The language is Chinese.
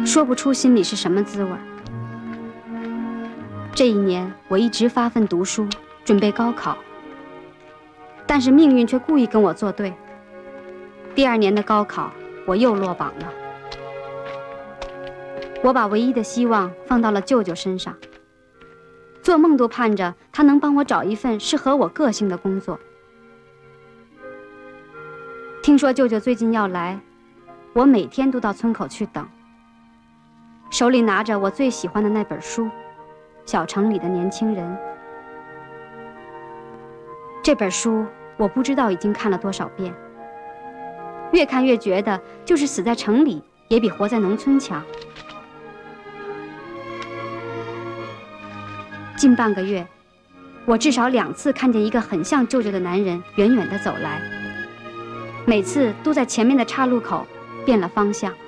说不出心里是什么滋味。这一年，我一直发奋读书，准备高考，但是命运却故意跟我作对。第2年的高考，我又落榜了。我把唯一的希望放到了舅舅身上，做梦都盼着他能帮我找一份适合我个性的工作。听说舅舅最近要来，我每天都到村口去等，手里拿着我最喜欢的那本书《小城里的年轻人》。这本书我不知道已经看了多少遍，越看越觉得，就是死在城里也比活在农村强。近半个月，我至少2次看见一个很像舅舅的男人远远地走来，每次都在前面的岔路口变了方向。